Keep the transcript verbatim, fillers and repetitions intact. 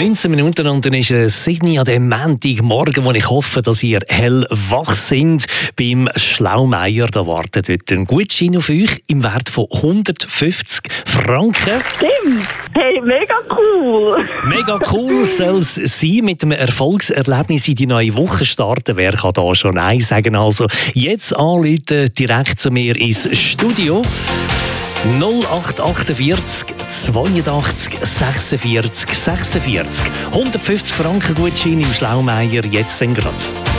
neunzehn Minuten und dann ist es Sydney an dem Montagmorgen, wo ich hoffe, dass ihr hellwach sind. Beim Schlaumeier, da wartet dort ein Gutschein auf euch im Wert von hundertfünfzig Franken. Stimmt. Hey, mega cool. Mega cool soll es sein, mit dem Erfolgserlebnis in die neue Woche starten. Wer kann da schon Nein sagen? Also jetzt anrufen, direkt zu mir ins Studio. null acht achtundvierzig zweiundachtzig sechsundvierzig sechsundvierzig. hundertfünfzig Franken Gutschein im Schlaumeier, jetzt dann gerade.